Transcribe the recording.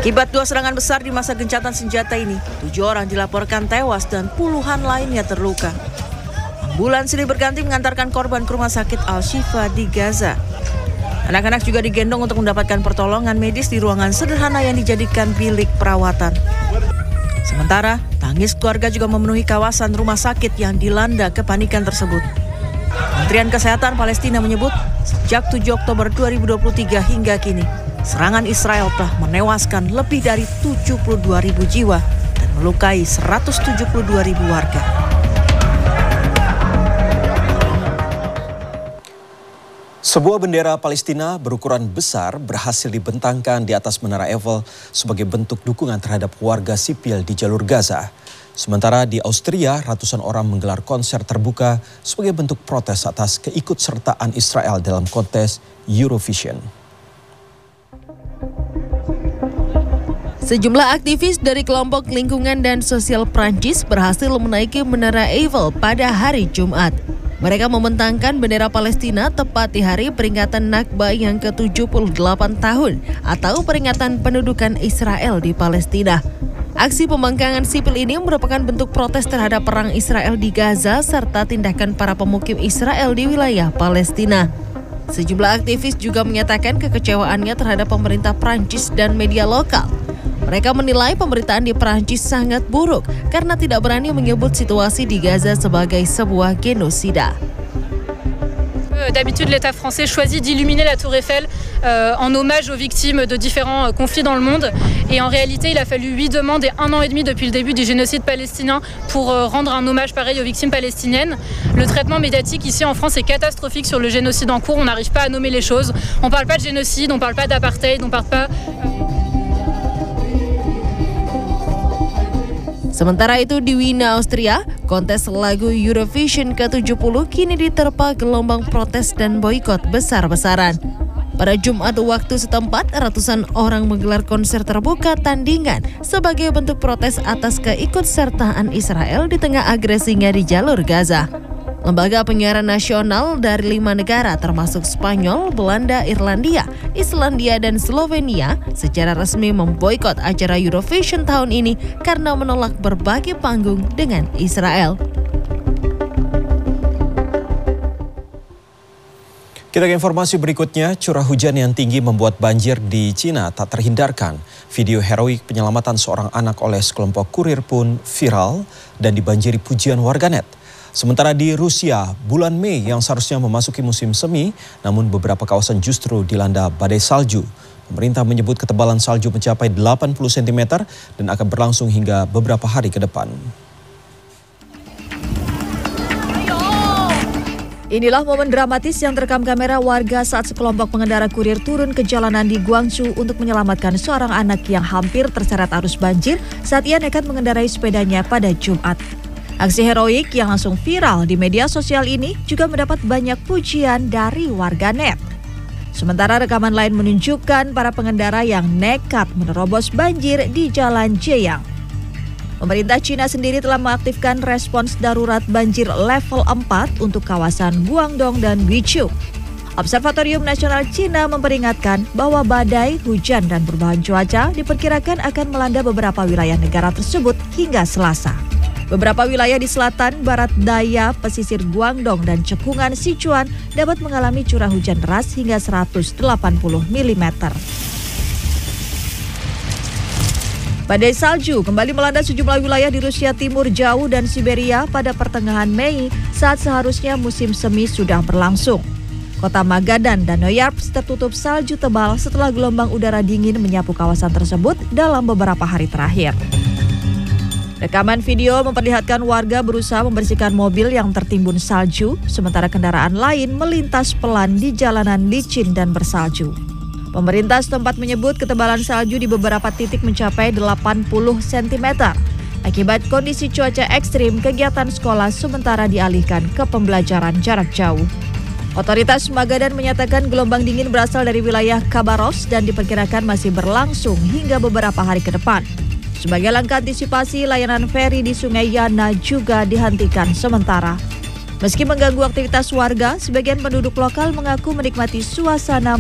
Akibat 2 serangan besar di masa gencatan senjata ini, 7 orang dilaporkan tewas dan puluhan lainnya terluka. Ambulans silih berganti mengantarkan korban ke rumah sakit Al-Shifa di Gaza. Anak-anak juga digendong untuk mendapatkan pertolongan medis di ruangan sederhana yang dijadikan bilik perawatan. Sementara, tangis keluarga juga memenuhi kawasan rumah sakit yang dilanda kepanikan tersebut. Kementerian Kesehatan Palestina menyebut, sejak 7 Oktober 2023 hingga kini, serangan Israel telah menewaskan lebih dari 72.000 jiwa dan melukai 172.000 warga. Sebuah bendera Palestina berukuran besar berhasil dibentangkan di atas Menara Eiffel sebagai bentuk dukungan terhadap warga sipil di jalur Gaza. Sementara di Austria, ratusan orang menggelar konser terbuka sebagai bentuk protes atas keikutsertaan Israel dalam kontes Eurovision. Sejumlah aktivis dari kelompok lingkungan dan sosial Prancis berhasil menaiki Menara Eiffel pada hari Jumat. Mereka membentangkan bendera Palestina tepat di hari peringatan Nakba yang ke-78 tahun atau peringatan pendudukan Israel di Palestina. Aksi pembangkangan sipil ini merupakan bentuk protes terhadap perang Israel di Gaza serta tindakan para pemukim Israel di wilayah Palestina. Sejumlah aktivis juga menyatakan kekecewaannya terhadap pemerintah Prancis dan media lokal. Mereka menilai pemberitaan di Prancis sangat buruk karena tidak berani menyebut situasi di Gaza sebagai sebuah genosida. D'habitude, l'État français choisit d'illuminer la Tour Eiffel en hommage aux victimes de différents conflits dans le monde. Et en réalité, il a fallu 8 demandes et 1 an et demi depuis le début du génocide palestinien pour rendre un hommage pareil aux victimes palestiniennes. Le traitement médiatique ici en France est catastrophique sur le génocide en cours. On n'arrive pas à nommer les choses. On ne parle pas de génocide, on ne parle pas d'apartheid, on ne parle pas... Sementara itu di Wina, Austria, kontes lagu Eurovision ke-70 kini diterpa gelombang protes dan boikot besar-besaran. Pada Jumat waktu setempat, ratusan orang menggelar konser terbuka tandingan sebagai bentuk protes atas keikutsertaan Israel di tengah agresinya di jalur Gaza. Lembaga penyiaran nasional dari 5 negara termasuk Spanyol, Belanda, Irlandia, Islandia, dan Slovenia secara resmi memboikot acara Eurovision tahun ini karena menolak berbagi panggung dengan Israel. Kita ke informasi berikutnya, curah hujan yang tinggi membuat banjir di Cina tak terhindarkan. Video heroik penyelamatan seorang anak oleh sekelompok kurir pun viral dan dibanjiri pujian warganet. Sementara di Rusia, bulan Mei yang seharusnya memasuki musim semi, namun beberapa kawasan justru dilanda badai salju. Pemerintah menyebut ketebalan salju mencapai 80 cm dan akan berlangsung hingga beberapa hari ke depan. Inilah momen dramatis yang terekam kamera warga saat sekelompok pengendara kurir turun ke jalanan di Guangzhou untuk menyelamatkan seorang anak yang hampir terseret arus banjir saat ia nekat mengendarai sepedanya pada Jumat. Aksi heroik yang langsung viral di media sosial ini juga mendapat banyak pujian dari warganet. Sementara rekaman lain menunjukkan para pengendara yang nekat menerobos banjir di Jalan Jieyang. Pemerintah Cina sendiri telah mengaktifkan respons darurat banjir level 4 untuk kawasan Guangdong dan Guizhou. Observatorium Nasional Cina memperingatkan bahwa badai, hujan, dan perubahan cuaca diperkirakan akan melanda beberapa wilayah negara tersebut hingga Selasa. Beberapa wilayah di selatan, barat daya, pesisir Guangdong, dan cekungan Sichuan dapat mengalami curah hujan deras hingga 180 mm. Badai salju kembali melanda sejumlah wilayah di Rusia Timur Jauh dan Siberia pada pertengahan Mei saat seharusnya musim semi sudah berlangsung. Kota Magadan dan Noyarsk tertutup salju tebal setelah gelombang udara dingin menyapu kawasan tersebut dalam beberapa hari terakhir. Rekaman video memperlihatkan warga berusaha membersihkan mobil yang tertimbun salju, sementara kendaraan lain melintas pelan di jalanan licin dan bersalju. Pemerintah setempat menyebut ketebalan salju di beberapa titik mencapai 80 cm. Akibat kondisi cuaca ekstrim, kegiatan sekolah sementara dialihkan ke pembelajaran jarak jauh. Otoritas Magadan menyatakan gelombang dingin berasal dari wilayah Khabarovsk dan diperkirakan masih berlangsung hingga beberapa hari ke depan. Sebagai langkah antisipasi, layanan feri di Sungai Yana juga dihentikan sementara. Meski mengganggu aktivitas warga, sebagian penduduk lokal mengaku menikmati suasana